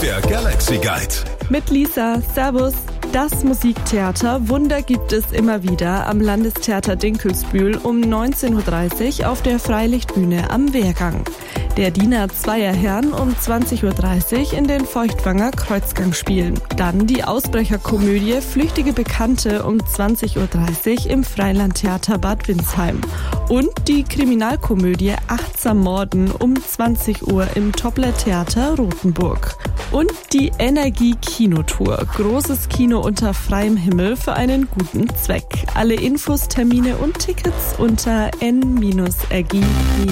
Der Galaxy Guide. Mit Lisa, Servus. Das Musiktheater Wunder gibt es immer wieder am Landestheater Dinkelsbühl um 19.30 Uhr auf der Freilichtbühne am Wehrgang. Der Diener zweier Herren um 20.30 Uhr in den Feuchtwanger Kreuzgang spielen. Dann die Ausbrecherkomödie Flüchtige Bekannte um 20.30 Uhr im Freilandtheater Bad Windsheim. Und die Kriminalkomödie Achtsam Morden um 20 Uhr im Toppler Theater Rothenburg. Und die Energie-Kinotour. Großes Kino unter freiem Himmel für einen guten Zweck. Alle Infos, Termine und Tickets unter n-rg.de.